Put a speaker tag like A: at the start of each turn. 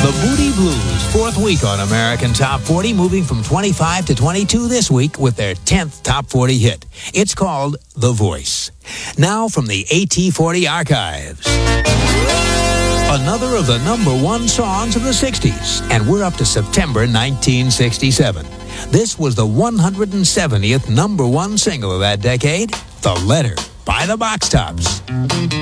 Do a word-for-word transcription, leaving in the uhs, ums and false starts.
A: The Moody Blues, fourth week on American Top forty, moving from twenty-five to twenty-two this week with their tenth Top forty hit. It's called The Voice. Now from the A T forty archives. Another of the number one songs of the sixties, and we're up to September nineteen sixty-seven. This was the one hundred seventieth number one single of that decade, The Letter by the Box Tops.